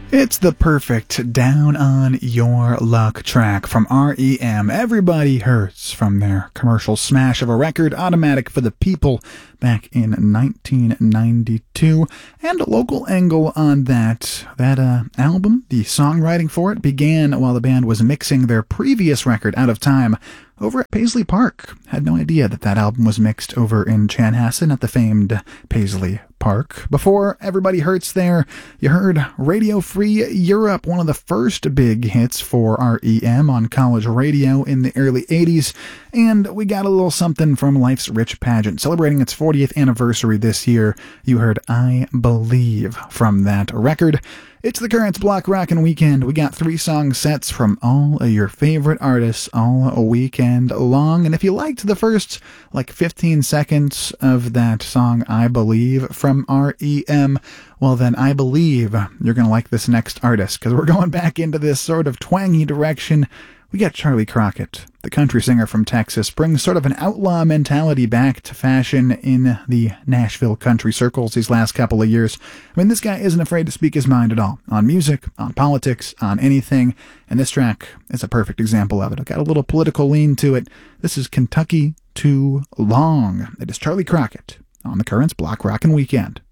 It's the perfect down on your luck track from REM. Everybody Hurts, from their commercial smash of a record, Automatic for the People, back in 1992. And a local angle on that album, the songwriting for it, began while the band was mixing their previous record, Out of Time, over at Paisley Park. Had no idea that album was mixed over in Chanhassen at the famed Paisley Park. Before Everybody Hurts there, you heard Radio Free Europe, one of the first big hits for REM on college radio in the early 80s. And we got a little something from Life's Rich Pageant, celebrating its 40th anniversary this year. You heard I Believe from that record. It's the Currents Block Rockin' Weekend. We got 3 song sets from all of your favorite artists all weekend long. And if you liked the first 15 seconds of that song, I Believe, from REM, well then I believe you're going to like this next artist, because we're going back into this sort of twangy direction. We got Charlie Crockett, the country singer from Texas, brings sort of an outlaw mentality back to fashion in the Nashville country circles these last couple of years. I mean, this guy isn't afraid to speak his mind at all, on music, on politics, on anything, and this track is a perfect example of it. I've got a little political lean to it. This is Kentucky Too Long. It is Charlie Crockett on the Currents Block Rockin' Weekend.